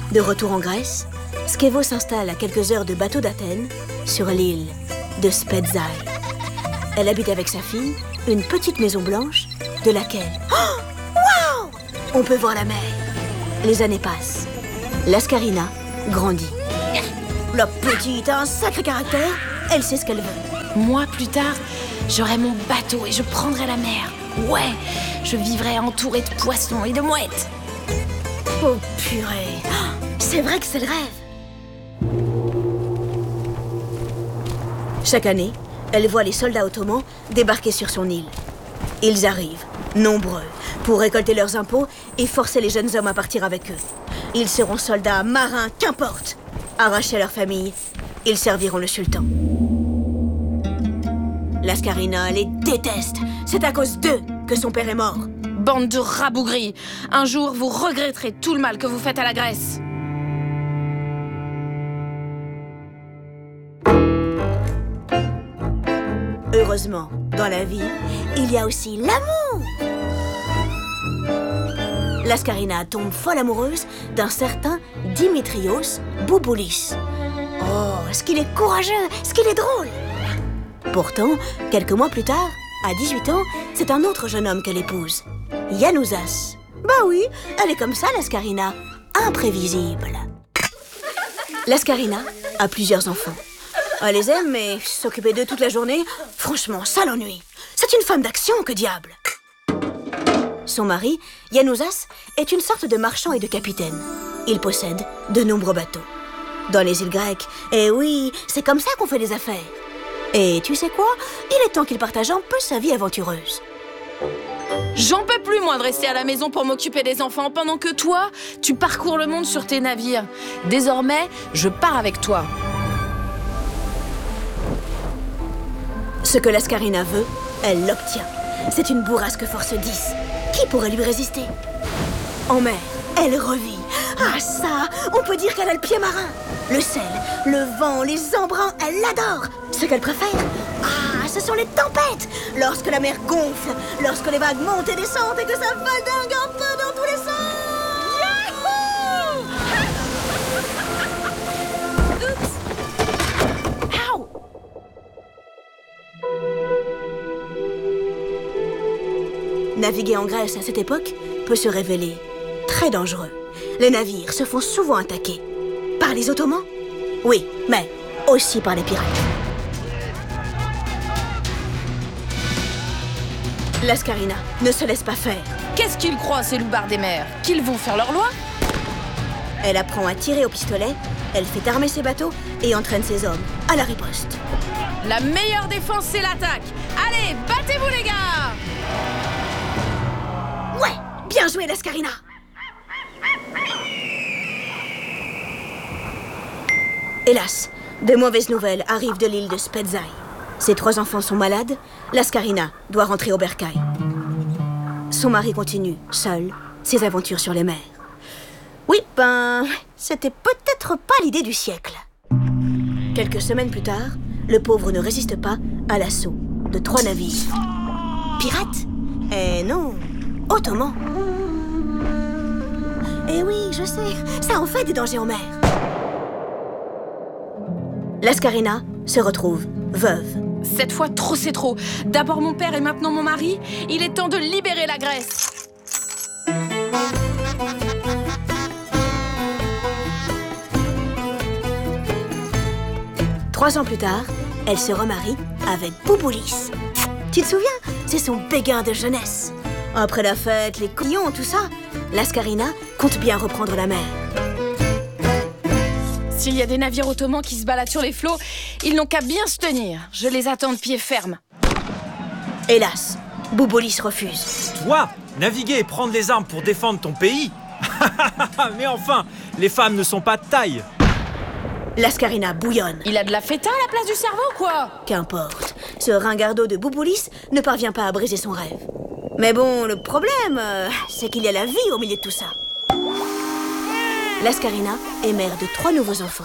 De retour en Grèce, Skevo s'installe à quelques heures de bateau d'Athènes, sur l'île de Spetsaï. Elle habite avec sa fille une petite maison blanche de laquelle wow, on peut voir la mer. Les années passent. Lascarina grandit. La petite a un sacré caractère, elle sait ce qu'elle veut. Moi, plus tard, j'aurai mon bateau et je prendrai la mer. Ouais, je vivrai entourée de poissons et de mouettes. Oh purée, c'est vrai que c'est le rêve. Chaque année, elle voit les soldats ottomans débarquer sur son île. Ils arrivent, nombreux, pour récolter leurs impôts et forcer les jeunes hommes à partir avec eux. Ils seront soldats, marins, qu'importe. Arrachés à leur famille, ils serviront le sultan. Lascarina les déteste. C'est à cause d'eux que son père est mort. Bande de rabougris. Un jour, vous regretterez tout le mal que vous faites à la Grèce. Heureusement, dans la vie, il y a aussi l'amour. Lascarina tombe folle amoureuse d'un certain Dimitrios Bouboulis. Oh, ce qu'il est courageux, ce qu'il est drôle. Pourtant, quelques mois plus tard, à 18 ans, c'est un autre jeune homme qu'elle épouse, Yanouzas. Bah oui, elle est comme ça, Lascarina, imprévisible. Lascarina a plusieurs enfants. Elle les aime, mais s'occuper d'eux toute la journée, franchement, ça l'ennuie. C'est une femme d'action, que diable. Son mari, Yanouzas, est une sorte de marchand et de capitaine. Il possède de nombreux bateaux. Dans les îles grecques, eh oui, c'est comme ça qu'on fait des affaires. Et tu sais quoi? Il est temps qu'il partage un peu sa vie aventureuse. J'en peux plus, moi, de rester à la maison pour m'occuper des enfants, pendant que toi, tu parcours le monde sur tes navires. Désormais, je pars avec toi. Ce que Lascarina veut, elle l'obtient. C'est une bourrasque force 10. Qui pourrait lui résister? En mer, elle revit. Ah ça, on peut dire qu'elle a le pied marin. Le sel, le vent, les embruns, elle l'adore. Ce qu'elle préfère, ah, ce sont les tempêtes. Lorsque la mer gonfle, lorsque les vagues montent et descendent et que ça valdingue un peu dans tous les sens. Yahoo! Oups! Ow! Naviguer en Grèce à cette époque peut se révéler très dangereux. Les navires se font souvent attaquer. Par les Ottomans? Oui, mais aussi par les pirates. Lascarina ne se laisse pas faire. Qu'est-ce qu'ils croient, ces loupards des mers? Qu'ils vont faire leur loi? Elle apprend à tirer au pistolet, elle fait armer ses bateaux et entraîne ses hommes à la riposte. La meilleure défense, c'est l'attaque. Allez, battez-vous, les gars! Ouais, bien joué, Lascarina. Hélas, de mauvaises nouvelles arrivent de l'île de Spetsaï. Ses 3 enfants sont malades, Lascarina doit rentrer au bercail. Son mari continue, seul, ses aventures sur les mers. Oui, c'était peut-être pas l'idée du siècle. Quelques semaines plus tard, le pauvre ne résiste pas à l'assaut de 3 navires. Pirates? Eh non, Ottomans. Eh oui, je sais, ça en fait des dangers en mer. Lascarina se retrouve veuve. Cette fois, trop c'est trop. D'abord mon père et maintenant mon mari. Il est temps de libérer la Grèce. 3 ans plus tard, elle se remarie avec Bouboulis. Tu te souviens? C'est son béguin de jeunesse. Après la fête, les couillons, tout ça, Lascarina compte bien reprendre la mer. S'il y a des navires ottomans qui se baladent sur les flots, ils n'ont qu'à bien se tenir. Je les attends de pied ferme. Hélas, Bouboulis refuse. Toi, naviguer et prendre les armes pour défendre ton pays? Mais enfin, les femmes ne sont pas de taille. Lascarina bouillonne. Il a de la feta à la place du cerveau, quoi? Qu'importe, ce ringardo de Bouboulis ne parvient pas à briser son rêve. Mais bon, le problème, c'est qu'il y a la vie au milieu de tout ça. Lascarina est mère de 3 nouveaux enfants.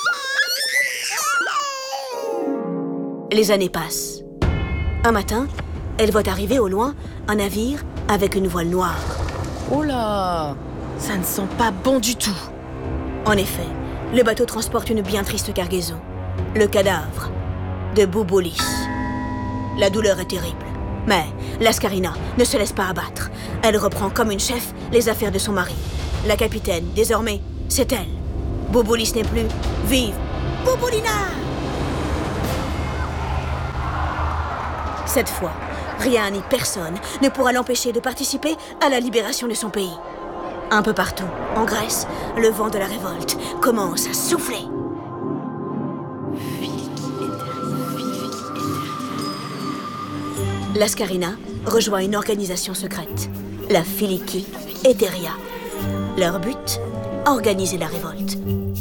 Les années passent. Un matin, elle voit arriver au loin un navire avec une voile noire. Oh là, ça ne sent pas bon du tout. En effet, le bateau transporte une bien triste cargaison. Le cadavre de Bouboulisse. La douleur est terrible. Mais Lascarina ne se laisse pas abattre. Elle reprend comme une chef les affaires de son mari. La capitaine, désormais, c'est elle. Bouboulisse n'est plus. Vive Bouboulina! Cette fois, rien ni personne ne pourra l'empêcher de participer à la libération de son pays. Un peu partout, en Grèce, le vent de la révolte commence à souffler. Lascarina rejoint une organisation secrète, la Filiki Eteria. Leur but, organiser la révolte.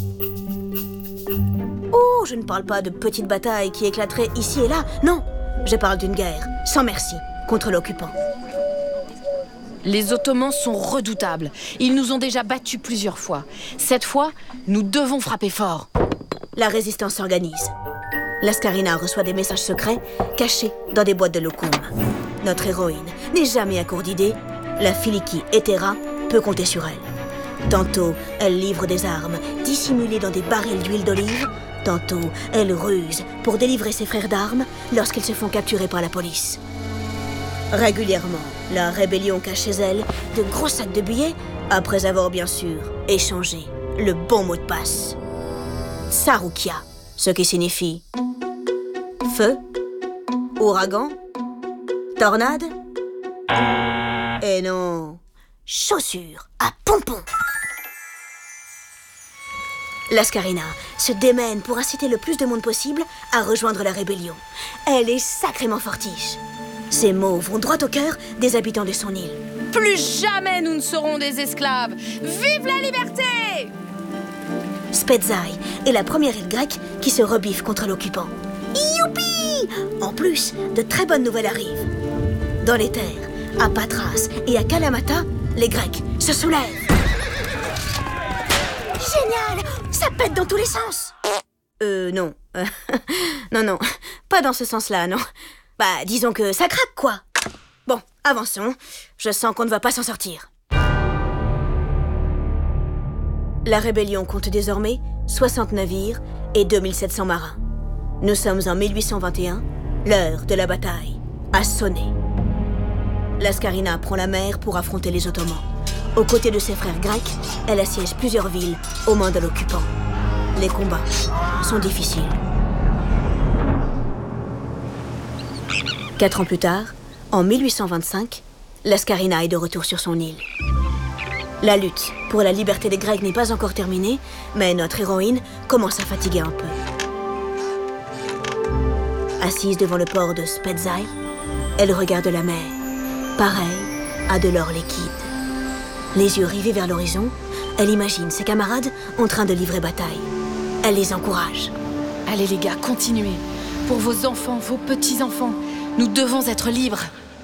Oh, je ne parle pas de petites batailles qui éclateraient ici et là, non. Je parle d'une guerre, sans merci, contre l'occupant. Les Ottomans sont redoutables. Ils nous ont déjà battus plusieurs fois. Cette fois, nous devons frapper fort. La résistance s'organise. Lascarina reçoit des messages secrets cachés dans des boîtes de lokoum. Notre héroïne n'est jamais à court d'idées. La Filiki Etera peut compter sur elle. Tantôt, elle livre des armes dissimulées dans des barils d'huile d'olive. Tantôt, elle ruse pour délivrer ses frères d'armes lorsqu'ils se font capturer par la police. Régulièrement, la rébellion cache chez elle de gros sacs de billets après avoir bien sûr échangé le bon mot de passe. Saroukia, ce qui signifie feu, ouragan, tornade et non, chaussures à pompons. Lascarina se démène pour inciter le plus de monde possible à rejoindre la rébellion. Elle est sacrément fortiche. Ces mots vont droit au cœur des habitants de son île. Plus jamais nous ne serons des esclaves. Vive la liberté! Spetsaï est la première île grecque qui se rebiffe contre l'occupant. Youpi! En plus, de très bonnes nouvelles arrivent. Dans les terres, à Patras et à Kalamata, les Grecs se soulèvent. Génial! Ça pète dans tous les sens. Non. Non, pas dans ce sens-là, non. Bah, disons que ça craque, quoi. Bon, avançons. Je sens qu'on ne va pas s'en sortir. La rébellion compte désormais 60 navires et 2700 marins. Nous sommes en 1821, l'heure de la bataille a sonné. Lascarina prend la mer pour affronter les Ottomans. Aux côtés de ses frères grecs, elle assiège plusieurs villes aux mains de l'occupant. Les combats sont difficiles. 4 ans plus tard, en 1825, Lascarina est de retour sur son île. La lutte pour la liberté des Grecs n'est pas encore terminée, mais notre héroïne commence à fatiguer un peu. Assise devant le port de Spetsaï, elle regarde la mer, pareille à de l'or liquide. Les yeux rivés vers l'horizon, elle imagine ses camarades en train de livrer bataille. Elle les encourage. Allez les gars, continuez. Pour vos enfants, vos petits-enfants, nous devons être libres.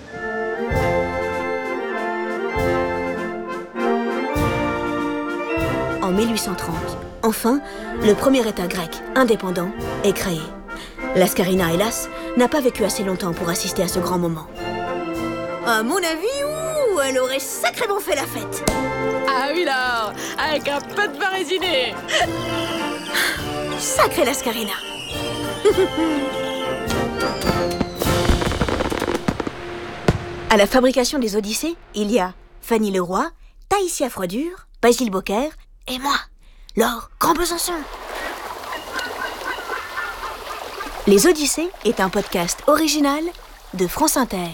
En 1830, enfin, le premier État grec indépendant est créé. Lascarina, hélas, n'a pas vécu assez longtemps pour assister à ce grand moment. À mon avis, elle aurait sacrément fait la fête. Ah oui là, avec un peu de barésiné. Sacrée Lascarina. À la fabrication des Odyssées, il y a Fanny Leroy, Taïsia Froidure, Basile Bocquer et moi, Laure Grand Besançon. Les Odyssées est un podcast original de France Inter.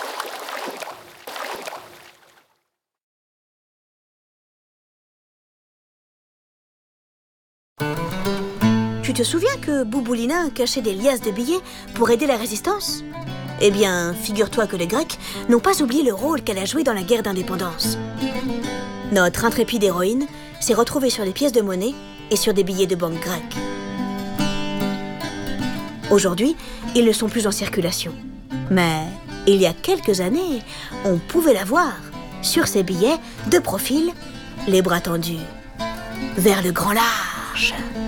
Tu te souviens que Bouboulina cachait des liasses de billets pour aider la résistance ? Eh bien, figure-toi que les Grecs n'ont pas oublié le rôle qu'elle a joué dans la guerre d'indépendance. Notre intrépide héroïne s'est retrouvée sur des pièces de monnaie et sur des billets de banque grecs. Aujourd'hui, ils ne sont plus en circulation. Mais il y a quelques années, on pouvait la voir sur ces billets de profil, les bras tendus vers le grand large.